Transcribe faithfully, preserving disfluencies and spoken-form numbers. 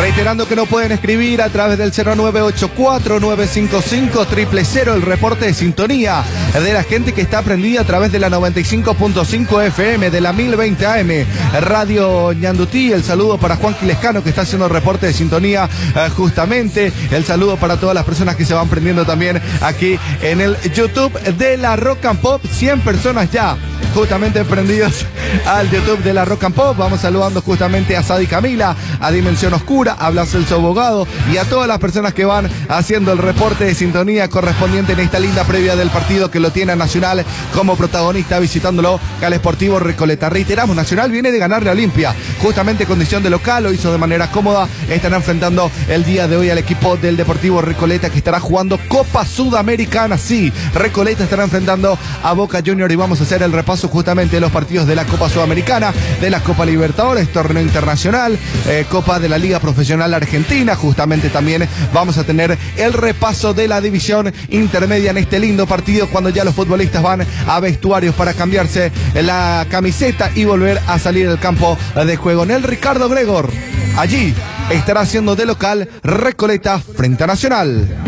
Reiterando que no pueden escribir a través del cero nueve ocho cuatro nueve cinco cinco cero cero cero el reporte de sintonía de la gente que está prendida a través de la noventa y cinco punto cinco F M, de la mil veinte A M, Radio Ñandutí. El saludo para Juan Quilescano, que está haciendo el reporte de sintonía eh, justamente. El saludo para todas las personas que se van prendiendo también aquí en el YouTube de la Rock and Pop. cien personas ya justamente prendidos al YouTube de la Rock and Pop. Vamos saludando justamente a Sadi Camila, a Dimensión Oscura, a Blas Celso Abogado y a todas las personas que van haciendo el reporte de sintonía correspondiente en esta linda previa del partido que lo tiene a Nacional como protagonista, visitándolo al Sportivo Recoleta. Reiteramos, Nacional viene de ganarle a Olimpia, justamente condición de local, lo hizo de manera cómoda. Están enfrentando el día de hoy al equipo del Deportivo Recoleta, que estará jugando Copa Sudamericana. Sí, Recoleta estará enfrentando a Boca Junior y vamos a hacer el repaso justamente de los partidos de la Copa Sudamericana, de la Copa Libertadores, torneo internacional, eh, Copa de la Liga Profesional Argentina. Justamente también vamos a tener el repaso de la división intermedia en este lindo partido, cuando ya los futbolistas van a vestuarios para cambiarse la camiseta y volver a salir del campo de juego. En el Ricardo Gregor, allí estará haciendo de local Recoleta frente a Nacional.